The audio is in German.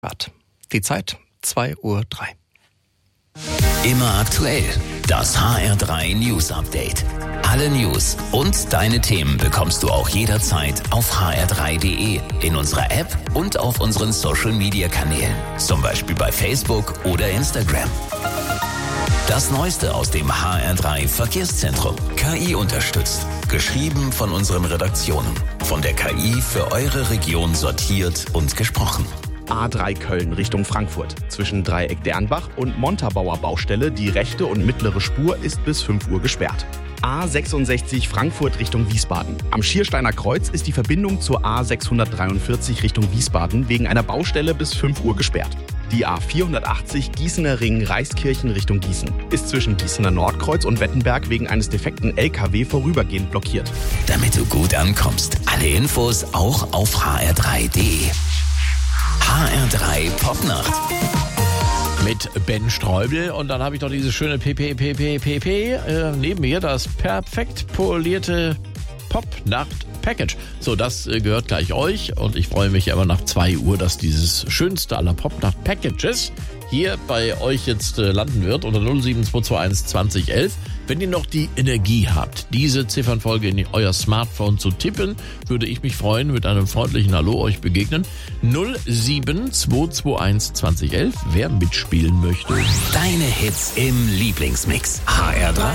Die Zeit 2:03 Uhr. Immer aktuell. Das HR3 News Update. Alle News und deine Themen bekommst du auch jederzeit auf hr3.de, in unserer App und auf unseren Social Media Kanälen. Zum Beispiel bei Facebook oder Instagram. Das Neueste aus dem HR3 Verkehrszentrum. KI unterstützt. Geschrieben von unseren Redaktionen. Von der KI für eure Region sortiert und gesprochen. A3 Köln Richtung Frankfurt. Zwischen Dreieck Dernbach und Montabaur Baustelle, die rechte und mittlere Spur ist bis 5 Uhr gesperrt. A66 Frankfurt Richtung Wiesbaden. Am Schiersteiner Kreuz ist die Verbindung zur A643 Richtung Wiesbaden wegen einer Baustelle bis 5 Uhr gesperrt. Die A480 Gießener Ring Reiskirchen Richtung Gießen ist zwischen Gießener Nordkreuz und Wettenberg wegen eines defekten LKW vorübergehend blockiert. Damit du gut ankommst. Alle Infos auch auf hr3.de. HR3 Popnacht. Mit Ben Streubel und dann habe ich noch dieses schöne neben mir, das perfekt polierte Popnacht-Package. So, das gehört gleich euch und ich freue mich aber nach 2 Uhr, dass dieses schönste aller Popnacht-Packages hier bei euch jetzt landen wird unter 07221 2011. Wenn ihr noch die Energie habt, diese Ziffernfolge in euer Smartphone zu tippen, würde ich mich freuen, mit einem freundlichen Hallo euch begegnen. 07221 2011, wer mitspielen möchte. Deine Hits im Lieblingsmix. HR3.